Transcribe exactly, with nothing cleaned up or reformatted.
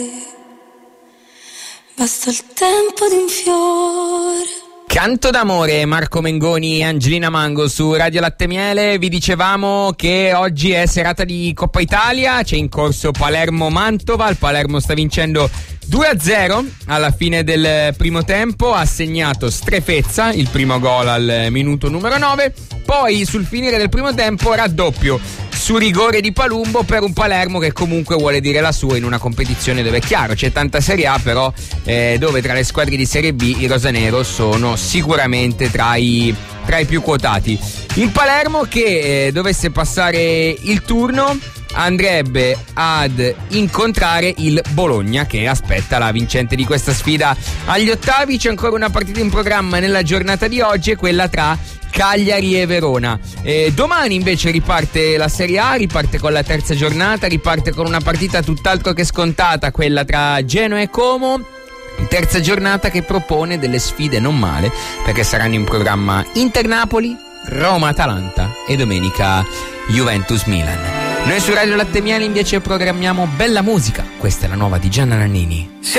Basta il tempo di un fiore. Canto d'amore, Marco Mengoni e Angelina Mango su Radio Latte Miele. Vi dicevamo che oggi è serata di Coppa Italia, c'è in corso Palermo-Mantova, il Palermo sta vincendo due a zero alla fine del primo tempo, ha segnato Strefezza il primo gol al minuto numero nove, poi sul finire del primo tempo raddoppio su rigore di Palumbo per un Palermo che comunque vuole dire la sua in una competizione dove è chiaro c'è tanta Serie A, però eh, dove tra le squadre di Serie B i rosanero sono sicuramente tra i, tra i più quotati. Il Palermo che eh, dovesse passare il turno andrebbe ad incontrare il Bologna che aspetta la vincente di questa sfida agli ottavi. C'è ancora una partita in programma nella giornata di oggi, è quella tra Cagliari e Verona. E domani invece riparte la Serie A, riparte con la terza giornata, riparte con una partita tutt'altro che scontata, quella tra Genoa e Como. Terza giornata che propone delle sfide non male, perché saranno in programma Inter-Napoli, Roma-Atalanta e domenica Juventus-Milan. Noi su Radio Latte Miele invece programmiamo bella musica. Questa è la nuova di Gianna Nannini.